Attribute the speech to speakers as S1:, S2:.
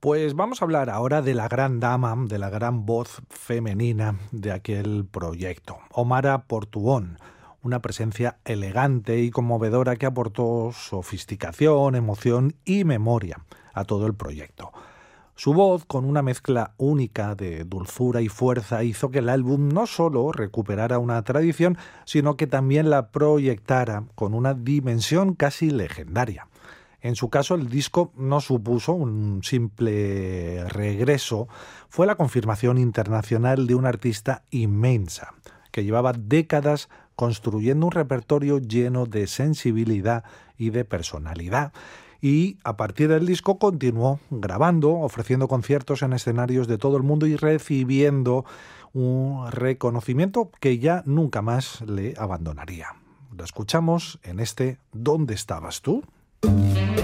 S1: Pues vamos a hablar ahora de la gran dama, de la gran voz femenina de aquel proyecto, Omara Portuón, una presencia elegante y conmovedora que aportó sofisticación, emoción y memoria a todo el proyecto. Su voz, con una mezcla única de dulzura y fuerza, hizo que el álbum no solo recuperara una tradición, sino que también la proyectara con una dimensión casi legendaria. En su caso, el disco no supuso un simple regreso, fue la confirmación internacional de una artista inmensa, que llevaba décadas construyendo un repertorio lleno de sensibilidad y de personalidad. Y a partir del disco continuó grabando, ofreciendo conciertos en escenarios de todo el mundo y recibiendo un reconocimiento que ya nunca más le abandonaría. Lo escuchamos en este ¿Dónde estabas tú?